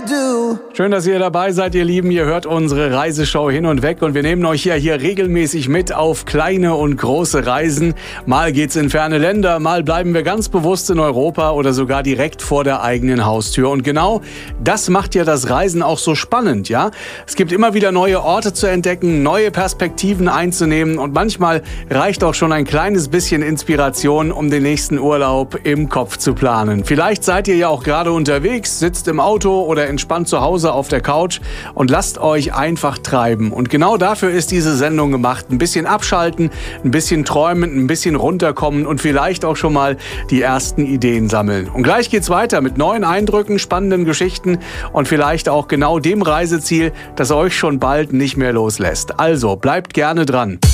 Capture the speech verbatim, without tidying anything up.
do. Schön, dass ihr dabei seid, ihr Lieben. Ihr hört unsere Reiseshow hin und weg und wir nehmen euch ja hier regelmäßig mit auf kleine und große Reisen. Mal geht's in ferne Länder, mal bleiben wir ganz bewusst in Europa oder sogar direkt vor der eigenen Haustür. Und genau das macht ja das Reisen auch so spannend, ja? Es gibt immer wieder neue Orte zu entdecken, neue Perspektiven einzunehmen und manchmal reicht auch schon ein kleines bisschen Inspiration, um den nächsten Urlaub im Kopf zu planen. Vielleicht seid ihr ja auch gerade unterwegs, sitzt im Auto oder entspannt zu Hause auf der Couch und lasst euch einfach treiben. Und genau dafür ist diese Sendung gemacht. Ein bisschen abschalten, ein bisschen träumen, ein bisschen runterkommen und vielleicht auch schon mal die ersten Ideen sammeln. Und gleich geht's weiter mit neuen Eindrücken, spannenden Geschichten und vielleicht auch genau dem Reiseziel, das euch schon bald nicht mehr loslässt. Also bleibt gerne dran.